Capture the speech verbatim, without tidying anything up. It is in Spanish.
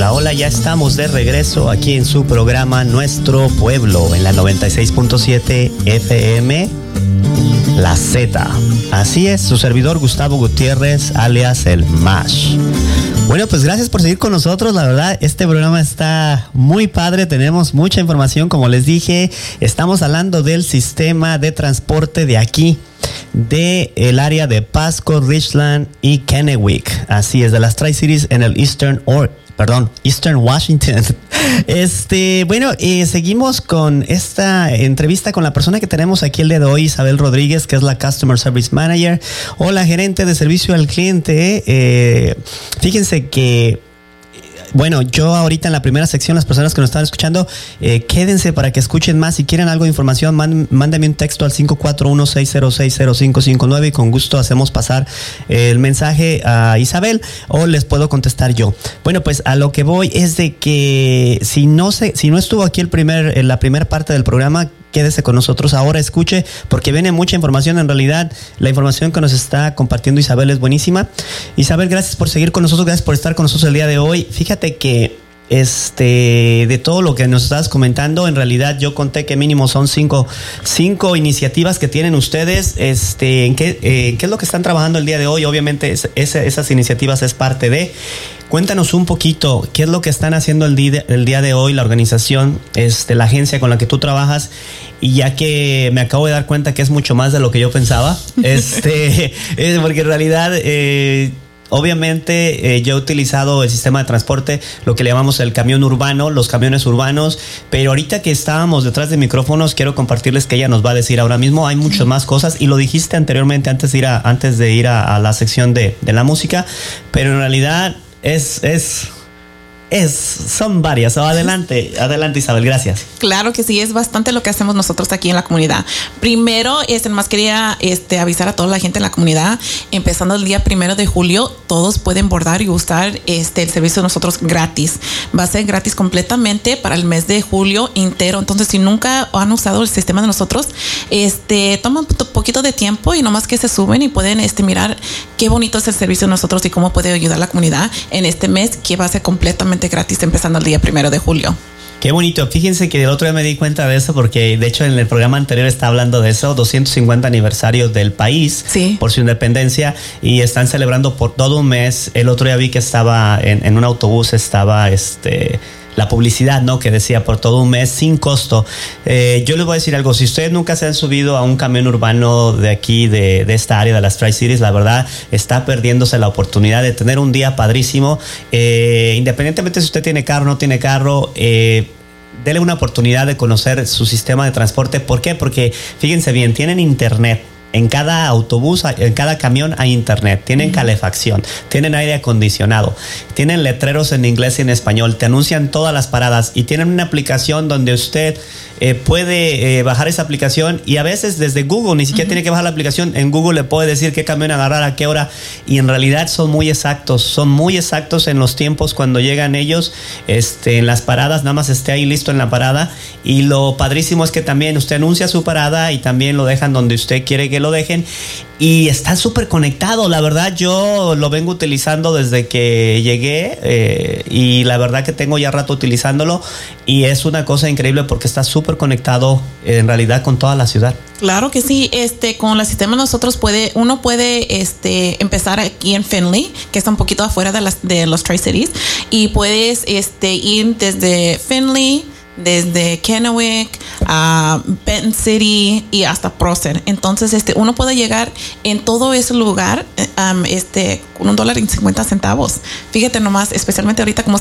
Hola, hola, ya estamos de regreso aquí en su programa Nuestro Pueblo, en la noventa y seis punto siete F M, La Z. Así es, su servidor Gustavo Gutiérrez, alias El Mash. Bueno, pues gracias por seguir con nosotros. La verdad, este programa está muy padre. Tenemos mucha información, como les dije. Estamos hablando del sistema de transporte de aquí, de el área de Pasco, Richland y Kennewick. Así es, de las Tri-Cities en el Eastern or Perdón, Eastern Washington. Este, bueno, eh, seguimos con esta entrevista con la persona que tenemos aquí el día de hoy, Isabel Rodríguez, que es la Customer Service Manager o la gerente de servicio al cliente. Eh, fíjense que bueno, yo ahorita en la primera sección, las personas que nos están escuchando, eh, quédense para que escuchen más. Si quieren algo de información, man, mándenme un texto al cinco cuatro uno, seis cero seis, cero cinco cinco nueve y con gusto hacemos pasar el mensaje a Isabel o les puedo contestar yo. Bueno, pues a lo que voy es de que si no se, si no estuvo aquí el primer, en la primera parte del programa, quédese con nosotros ahora, escuche, porque viene mucha información. En realidad, la información que nos está compartiendo Isabel es buenísima. Isabel, gracias por seguir con nosotros, gracias por estar con nosotros el día de hoy. Fíjate que este, de todo lo que nos estás comentando, en realidad yo conté que mínimo son cinco, cinco iniciativas que tienen ustedes. Este, ¿en qué, eh, qué es lo que están trabajando el día de hoy? Obviamente, es, es, esas iniciativas es parte de... Cuéntanos un poquito, ¿qué es lo que están haciendo el día, el día de hoy, la organización, este, la agencia con la que tú trabajas? Y ya que me acabo de dar cuenta que es mucho más de lo que yo pensaba, este, es porque en realidad, eh, obviamente, eh, yo he utilizado el sistema de transporte, lo que le llamamos el camión urbano, los camiones urbanos, pero ahorita que estábamos detrás de micrófonos, quiero compartirles que ella nos va a decir ahora mismo, hay muchas más cosas, y lo dijiste anteriormente, antes de ir a, antes de ir a, a la sección de, de la música, pero en realidad... Es, es, es, son varias. Adelante, adelante Isabel, gracias. Claro que sí, es bastante lo que hacemos nosotros aquí en la comunidad. Primero, este, más quería este, avisar a toda la gente en la comunidad, empezando el día primero de julio, todos pueden bordar y usar este, el servicio de nosotros gratis. Va a ser gratis completamente para el mes de julio entero. Entonces, si nunca han usado el sistema de nosotros, este, toman un poquito de tiempo y nomás que se suben y pueden este, mirar qué bonito es el servicio de nosotros y cómo puede ayudar a la comunidad en este mes que va a ser completamente gratis empezando el día primero de julio. Qué bonito. Fíjense que el otro día me di cuenta de eso porque de hecho en el programa anterior estaba hablando de eso, doscientos cincuenta aniversario del país, sí, por su independencia, y están celebrando por todo un mes. El otro día vi que estaba en, en un autobús, estaba este... la publicidad, ¿no? Que decía por todo un mes sin costo. Eh, yo les voy a decir algo. Si ustedes nunca se han subido a un camión urbano de aquí, de, de esta área de las Tri-Cities, la verdad está perdiéndose la oportunidad de tener un día padrísimo. Eh, independientemente si usted tiene carro o no tiene carro, eh, dele una oportunidad de conocer su sistema de transporte. ¿Por qué? Porque fíjense bien, tienen internet. En cada autobús, en cada camión hay internet, tienen calefacción, tienen aire acondicionado, tienen letreros en inglés y en español, te anuncian todas las paradas y tienen una aplicación donde usted eh, puede eh, bajar esa aplicación y a veces desde Google, ni siquiera uh-huh. tiene que bajar la aplicación, en Google le puede decir qué camión agarrar, a qué hora, y en realidad son muy exactos, son muy exactos en los tiempos cuando llegan ellos este, en las paradas, nada más esté ahí listo en la parada. Y lo padrísimo es que también usted anuncia su parada y también lo dejan donde usted quiere que lo dejen y está súper conectado. La verdad yo lo vengo utilizando desde que llegué eh, y la verdad que tengo ya rato utilizándolo y es una cosa increíble porque está súper conectado en realidad con toda la ciudad. Claro que sí, este, con el sistema nosotros puede, uno puede este, empezar aquí en Findlay, que está un poquito afuera de, las, de los Tri-Cities, y puedes este, ir desde Findlay, desde Kennewick a uh, Benton City y hasta Prosser. Entonces, este, uno puede llegar en todo ese lugar um, este, con un dólar y cincuenta centavos. Fíjate nomás, especialmente ahorita como